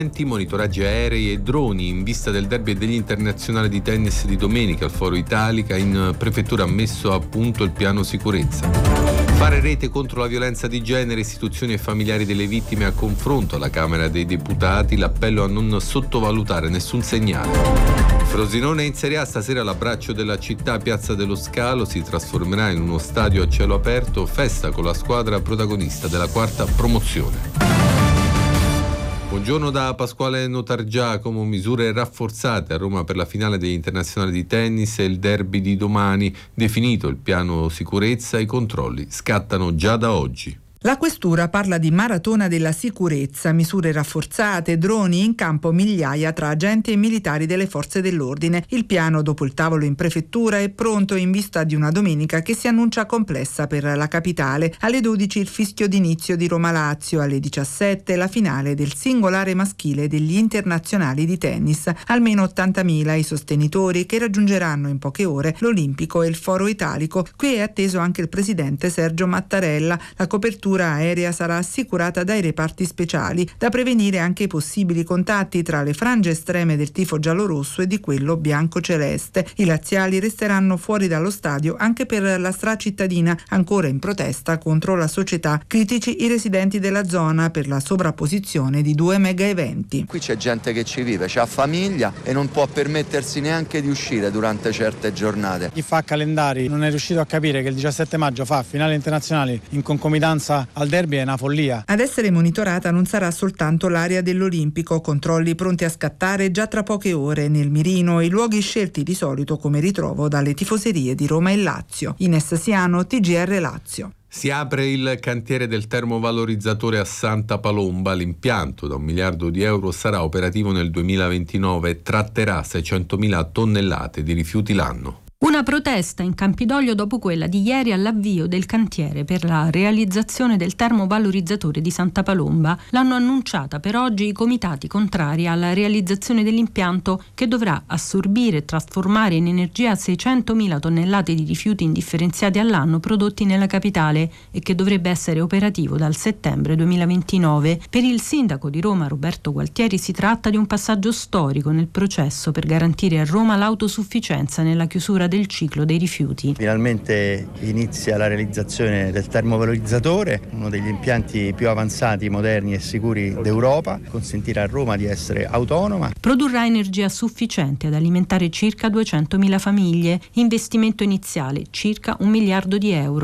Monitoraggi aerei e droni in vista del derby degli internazionali di tennis di domenica al Foro Italica. In prefettura ha messo a punto il piano sicurezza. Fare rete contro la violenza di genere, istituzioni e familiari delle vittime a confronto alla Camera dei Deputati, l'appello a non sottovalutare nessun segnale. Frosinone in Serie A, stasera l'abbraccio della città, Piazza dello Scalo si trasformerà in uno stadio a cielo aperto, festa con la squadra protagonista della quarta promozione. Buongiorno da Pasquale Notargiacomo. Misure rafforzate a Roma per la finale degli internazionali di tennis e il derby di domani. Definito il piano sicurezza, i controlli scattano già da oggi. La questura parla di maratona della sicurezza, misure rafforzate, droni in campo migliaia tra agenti e militari delle forze dell'ordine. Il piano, dopo il tavolo in prefettura, è pronto in vista di una domenica che si annuncia complessa per la capitale. Alle 12 il fischio d'inizio di Roma-Lazio, alle 17 la finale del singolare maschile degli internazionali di tennis. Almeno 80.000 i sostenitori che raggiungeranno in poche ore l'Olimpico e il Foro Italico. Qui è atteso anche il presidente Sergio Mattarella. La copertura aerea sarà assicurata dai reparti speciali, da prevenire anche i possibili contatti tra le frange estreme del tifo giallorosso e di quello bianco-celeste. I laziali resteranno fuori dallo stadio anche per la stracittadina ancora in protesta contro la società. Critici i residenti della zona per la sovrapposizione di due mega eventi. Qui c'è gente che ci vive, c'ha famiglia e non può permettersi neanche di uscire durante certe giornate. Chi fa calendari non è riuscito a capire che il 17 maggio fa finale internazionali in concomitanza al derby è una follia. Ad essere monitorata non sarà soltanto l'area dell'Olimpico, controlli pronti a scattare già tra poche ore nel mirino, i luoghi scelti di solito come ritrovo dalle tifoserie di Roma e Lazio. Ines Siano, TGR Lazio. Si apre il cantiere del termovalorizzatore a Santa Palomba. L'impianto da €1 miliardo sarà operativo nel 2029 e tratterà 600.000 tonnellate di rifiuti l'anno. Una protesta in Campidoglio dopo quella di ieri all'avvio del cantiere per la realizzazione del termovalorizzatore di Santa Palomba. L'hanno annunciata per oggi i comitati contrari alla realizzazione dell'impianto che dovrà assorbire e trasformare in energia 600.000 tonnellate di rifiuti indifferenziati all'anno prodotti nella capitale e che dovrebbe essere operativo dal settembre 2029. Per il sindaco di Roma Roberto Gualtieri si tratta di un passaggio storico nel processo per garantire a Roma l'autosufficienza nella chiusura del ciclo dei rifiuti. Finalmente inizia la realizzazione del termovalorizzatore, uno degli impianti più avanzati, moderni e sicuri d'Europa. Consentirà a Roma di essere autonoma. Produrrà energia sufficiente ad alimentare circa 200.000 famiglie. Investimento iniziale circa €1 miliardo.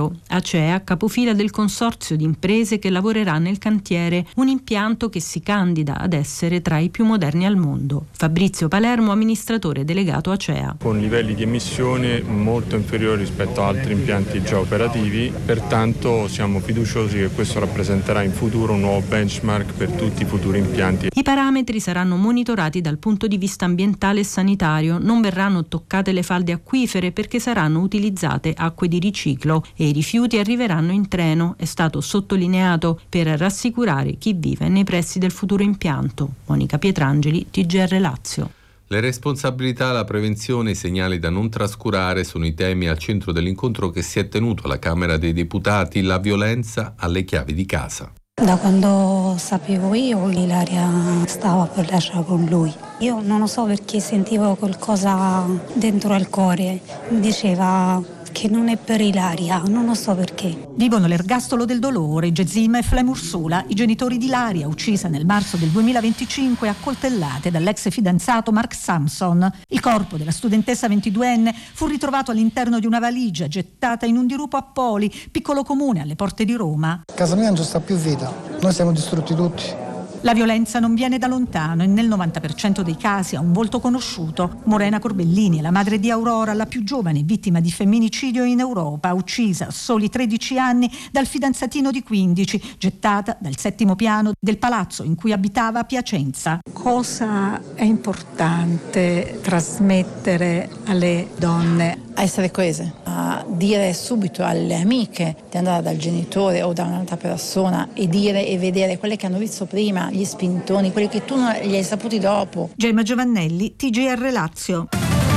Acea, capofila del consorzio di imprese che lavorerà nel cantiere, un impianto che si candida ad essere tra i più moderni al mondo. Fabrizio Palermo, amministratore delegato Acea. Con livelli di emissione molto inferiori rispetto a altri impianti già operativi, pertanto siamo fiduciosi che questo rappresenterà in futuro un nuovo benchmark per tutti i futuri impianti. I parametri saranno monitorati dal punto di vista ambientale e sanitario, non verranno toccate le falde acquifere perché saranno utilizzate acque di riciclo e i rifiuti arriveranno in treno, è stato sottolineato per rassicurare chi vive nei pressi del futuro impianto. Monica Pietrangeli, TGR Lazio. Le responsabilità, la prevenzione e i segnali da non trascurare sono i temi al centro dell'incontro che si è tenuto alla Camera dei Deputati. La violenza alle chiavi di casa. Da quando sapevo io, Ilaria stava per lasciare con lui. Io non lo so perché sentivo qualcosa dentro al cuore. Mi diceva che non è per Ilaria, non lo so perché. Vivono l'ergastolo del dolore Gezim e Flem Ursula, i genitori di Ilaria, uccisa nel marzo del 2025 a coltellate dall'ex fidanzato Mark Samson. Il corpo della studentessa 22enne fu ritrovato all'interno di una valigia gettata in un dirupo a Poli, piccolo comune alle porte di Roma. Casa mia non ci sta più vita, noi siamo distrutti tutti. La violenza non viene da lontano e nel 90% dei casi ha un volto conosciuto. Morena Corbellini è la madre di Aurora, la più giovane vittima di femminicidio in Europa, uccisa a soli 13 anni dal fidanzatino di 15, gettata dal 7° piano del palazzo in cui abitava a Piacenza. Cosa è importante trasmettere alle donne? A essere coese, a dire subito alle amiche di andare dal genitore o da un'altra persona e dire e vedere quelle che hanno visto prima, gli spintoni, quelli che tu non li hai saputi dopo. Gemma Giovannelli, TGR Lazio.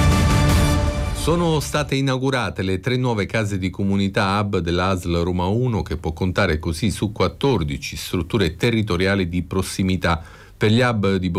Sono state inaugurate le 3 nuove case di comunità hub dell'ASL Roma 1 che può contare così su 14 strutture territoriali di prossimità. Per gli hub di